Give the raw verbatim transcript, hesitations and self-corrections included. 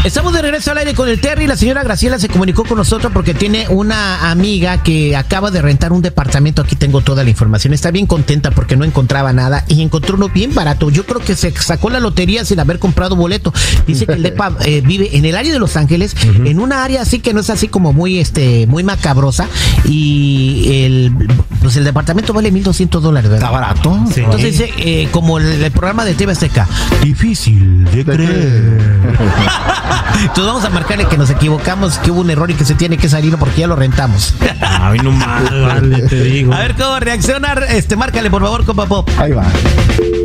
Estamos de regreso al aire con el Terry. La señora Graciela se comunicó con nosotros porque tiene una amiga que acaba de rentar un departamento. Aquí tengo toda la información. Está bien contenta porque no encontraba nada y encontró uno bien barato. Yo creo que se sacó la lotería sin haber comprado boleto. Dice que el depa eh, vive en el área de Los Ángeles, uh-huh. en una área así que no es así como muy este muy macabrosa, y el pues el departamento vale mil doscientos dólares, ¿verdad? Está barato. Sí. Entonces dice, eh, como el, el programa de T V Azteca, difícil de creer. Entonces vamos a marcarle que nos equivocamos, que hubo un error y que se tiene que salir porque ya lo rentamos. Ay, no mal, vale, te digo. A ver cómo reaccionar. Este, márcale por favor, compa Pop. Ahí va.